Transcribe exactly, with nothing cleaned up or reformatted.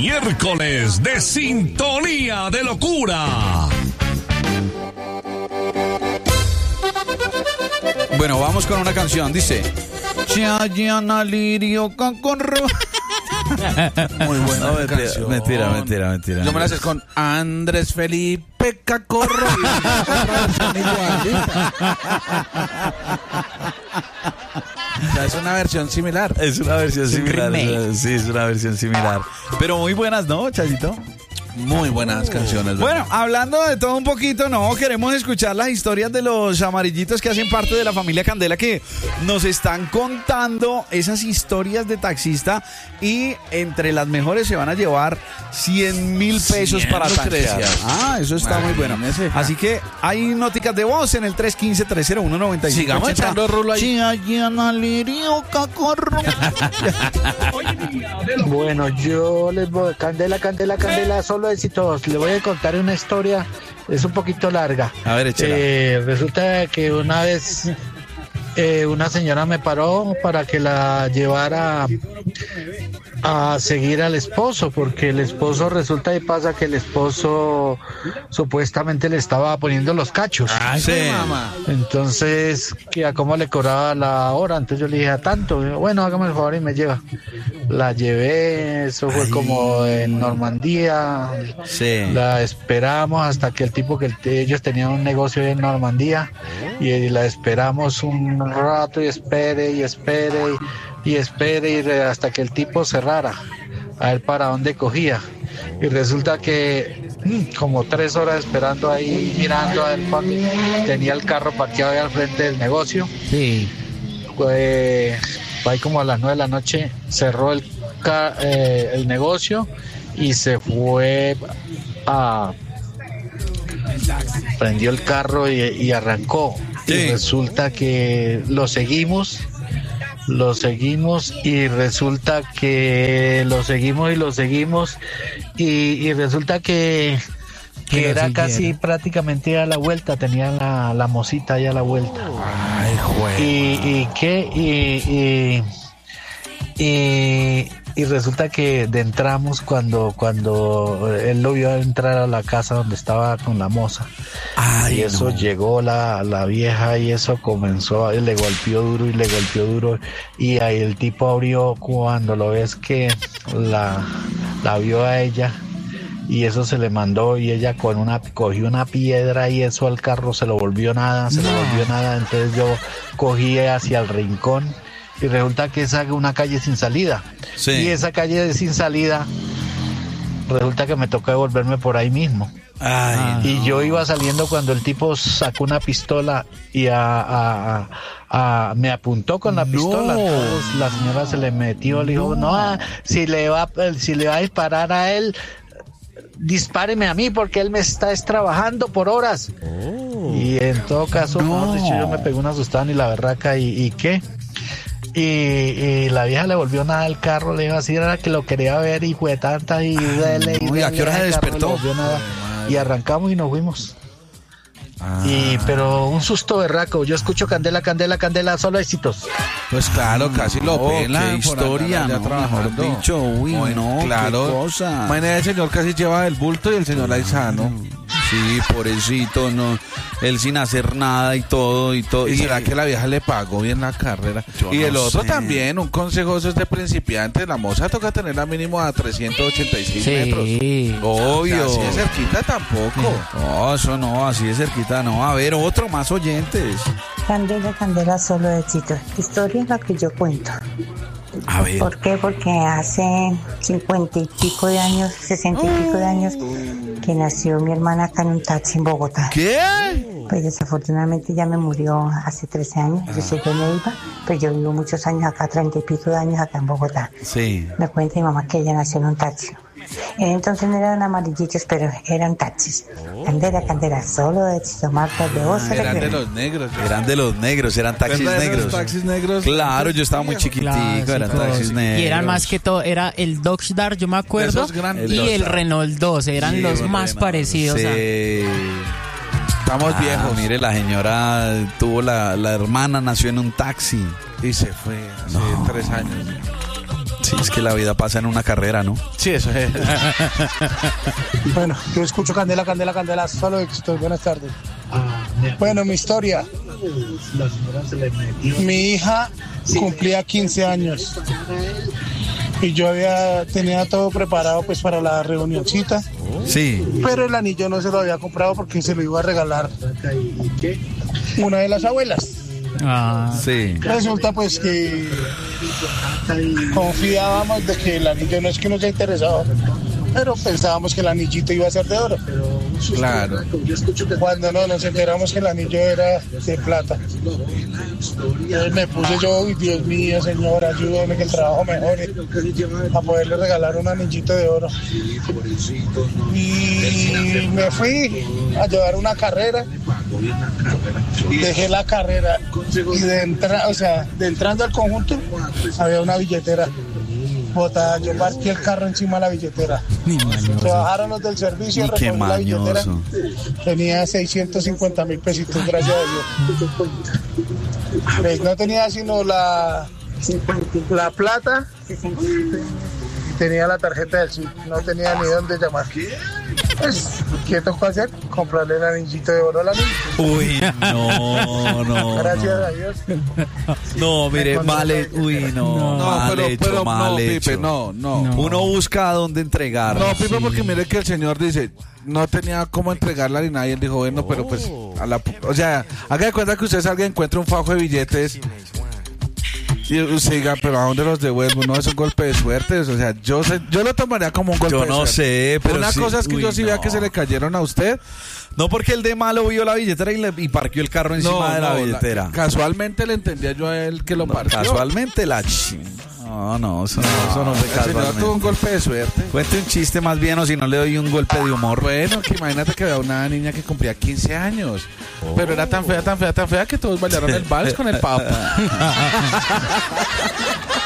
Miércoles de Sintonía de Locura. Bueno, vamos con una canción, dice Chayana Lirio Cacorro. Muy buena no, mentira, canción. Mentira, mentira, mentira. Yo me la sé con Andrés Felipe Cacorro. O sea, es una versión similar. Es una versión Es un similar. remake. Sí, es una versión similar. Pero muy buenas, ¿no, Chayito? Muy buenas canciones. Bueno, hablando de todo un poquito, no, queremos escuchar las historias de los amarillitos que hacen parte de la familia Candela, que nos están contando esas historias de taxista, y entre las mejores se van a llevar cien mil pesos cien para tanquear. Lucrecias. Ah, eso está muy bueno. Imagínese. Así que hay noticas de voz en el tres uno cinco, tres cero uno, nueve cinco. Sigamos echando rulo ahí. Chayana Lirio Cacorro. Bueno, yo les voy, Candela, Candela, Candela, solo éxitos. Le voy a contar una historia, es un poquito larga. A ver, échala. Eh, resulta que una vez eh, una señora me paró para que la llevara a seguir al esposo, porque el esposo, resulta y pasa que el esposo supuestamente le estaba poniendo los cachos. Ay, Sí. mamá. Entonces, que a cómo le cobraba la hora. Entonces yo le dije, a tanto. Bueno, hágame el favor y me lleva. La llevé, eso fue Ay. como en Normandía. Sí. La esperamos hasta que el tipo que el- ellos tenían un negocio en Normandía, y la esperamos un rato y espere y espere y, y espere y re- hasta que el tipo cerrara, a ver para dónde cogía. Y resulta que mm, como tres horas esperando ahí, mirando a ver cuándo tenía el carro parqueado ahí al frente del negocio. Sí. Pues ahí como a las nueve de la noche cerró el, ca- eh, el negocio y se fue a... prendió el carro y, y arrancó. Sí. Y resulta que lo seguimos, lo seguimos y resulta que lo seguimos y lo seguimos y, y resulta que, Que que lo era siguiera. casi prácticamente a la vuelta, tenía la, la mosita ahí a la vuelta. Ay, juez. Y, y qué y, y, y, y resulta que de entramos cuando cuando él lo vio entrar a la casa donde estaba con la moza. Ay, Y eso no. llegó la, la vieja y eso comenzó, y le golpeó duro y le golpeó duro, y ahí el tipo abrió cuando lo ves que la, la vio a ella, y eso se le mandó, y ella con una cogió una piedra y eso al carro se lo volvió nada, se lo volvió nada. Entonces yo cogí hacia el rincón y resulta que es una calle sin salida. Sí. Y esa calle sin salida resulta que me tocó devolverme por ahí mismo. Ay, Y yo iba saliendo cuando el tipo sacó una pistola y a, a- a- a- me apuntó con la No. pistola. Entonces la señora se le metió, le dijo, no, ah, si le va, si le va a disparar a él, dispáreme a mí porque él me está es, trabajando por horas. Y en todo caso, mejor dicho, yo me pegué una asustada y la berraca y, y qué. Y, y la vieja le volvió nada al carro, le dijo así, era que lo quería ver y fue tanta y dele y no, ¿y a dele qué hora se al carro, despertó? le volvió nada. Y arrancamos y nos fuimos. Y pero un susto berraco. Yo escucho Candela, Candela, Candela, solo éxitos. Pues claro, casi lo Oh, pelan. qué por historia, andar ¿no? ya trabajando. Mejor dicho, uy, no, qué claro. cosa. Imagínate, el señor casi lleva el bulto y el señor ahí sano. Sí, pobrecito, no, él sin hacer nada y todo y todo. ¿Y será que la vieja le pagó bien la carrera? Yo Y el no otro sé. también, un consejo eso es de principiante. La moza toca tenerla mínimo a trescientos ochenta y seis metros. Sí. Obvio. O sea, así de cerquita tampoco. No, eso no, así de cerquita no. A ver, otro más oyentes. Candela, Candela, solo éxito. Historia es la que yo cuento. A ver. ¿Por qué? Porque hace cincuenta y pico de años, sesenta y pico de años, que nació mi hermana acá en un taxi en Bogotá. ¿Qué? Pues desafortunadamente ya me murió hace trece años. Yo soy de Neiva, pues yo vivo muchos años acá, treinta y pico de años acá en Bogotá. Sí. Me cuenta mi mamá que ella nació en un taxi. Entonces no eran amarillitos, pero eran taxis. Candela, Candela, solo éxito, Marta de voz. Eran de los negros. Eran de los negros, eran taxis ¿Verdad? Esos negros. taxis negros. Claro, yo estaba muy chiquitico, eran Clásicos. taxis negros. Y eran más que todo, era el Dodge Dart, yo me acuerdo, Esos grandes. y El el Dodge Dart. Renault dos, eran Sí, los el más Renault. parecidos. Sí. a- Estamos Ah, viejos. mire, la señora tuvo la, la hermana, nació en un taxi. Y se fue hace No. tres años. Sí. Sí, es que la vida pasa en una carrera, ¿no? Sí, eso es. Bueno, yo escucho Candela, Candela, Candela, solo éxitos. Buenas tardes. Bueno, mi historia. Mi hija cumplía quince años y yo había tenía todo preparado pues para la reunioncita. Sí. Pero el anillo no se lo había comprado porque se lo iba a regalar una de las abuelas. Ah. Sí. Resulta pues que confiábamos de que el anillo no es que nos haya interesado, pero pensábamos que el anillito iba a ser de oro. Claro. Cuando no, nos enteramos que el anillo era de plata. Entonces me puse yo, y Dios mío, señor, ayúdame que el trabajo mejore, a poderle regalar un anillito de oro. Y me fui a llevar una carrera, dejé la carrera y de entra, o sea, de entrando al conjunto había una billetera botada. Yo parqué el carro encima de la billetera. Se bajaron los del servicio, Y qué recogí la billetera. mañoso. Tenía seiscientos cincuenta mil pesitos, gracias a Dios. Pues no tenía sino la, la plata, tenía la tarjeta del S I C, no tenía ni dónde llamar. Pues, ¿qué tocó hacer? Comprarle el anillito de oro a la niña. Uy, no, no. Gracias no. a Dios. No, mire, mal hecho. Uy, no, No, mal pero, hecho, pero mal no, hecho. Pipe, no, no. No. Uno busca a dónde entregar. No, Pipe, porque mire que el señor dice, no tenía cómo entregarla ni nadie. Él dijo, bueno, pero pues, a la, o sea, haga de cuenta que usted salga y encuentre un fajo de billetes y usted diga, pero ¿a dónde los devuelvo? No, es un golpe de suerte. O sea, yo sé, yo lo tomaría como un golpe Yo de no suerte. sé, pero Una sí- cosa es que uy, yo sí vea no. que se le cayeron a usted. No, porque el de malo vio la billetera y, le, y parqueó el carro encima de la no, billetera. casualmente le entendía yo a él que lo No, partió. casualmente la ch... No, no, eso no, eso no fue El señor tuvo un casualmente. golpe de suerte. Cuente un chiste más bien o si no le doy un golpe de humor. Bueno, que imagínate que había una niña que cumplía quince años, pero era tan fea, tan fea, tan fea que todos bailaron el vals con el papa.